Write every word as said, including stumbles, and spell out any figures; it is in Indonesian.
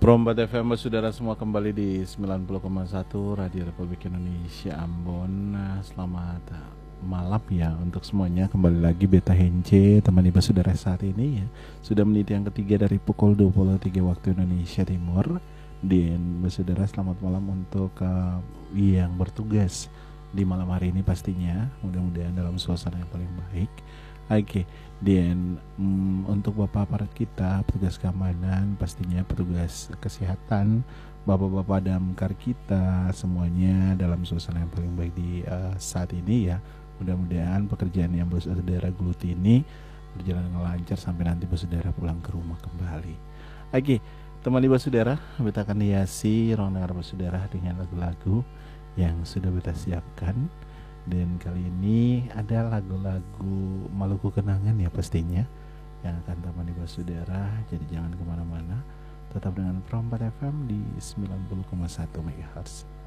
Prombat F M saudara semua kembali di sembilan puluh koma satu Radio Republik Indonesia Ambon. Nah, selamat malam ya untuk semuanya. Kembali lagi Beta Hence teman ibu saudara saat ini ya. Sudah menit yang ketiga dari pukul dua puluh tiga waktu Indonesia Timur. Dan saudara selamat malam untuk uh, yang bertugas di malam hari ini pastinya. Mudah-mudahan dalam suasana yang paling baik. Oke, okay. Dan um, untuk bapak aparat kita, petugas keamanan, pastinya petugas kesehatan, bapak-bapak damkar kita, semuanya dalam suasana yang paling baik di uh, saat ini ya. Mudah-mudahan pekerjaan yang saudara geluti ini berjalan dengan lancar sampai nanti saudara pulang ke rumah kembali. Oke, okay. Teman ibu saudara, beta akan hiasi ruang dengar saudara dengan lagu-lagu yang sudah beta siapkan. Dan kali ini ada lagu-lagu Maluku Kenangan ya pastinya yang akan temani ibu saudara. Jadi jangan kemana-mana, tetap dengan Prompat F M di sembilan puluh koma satu megahertz.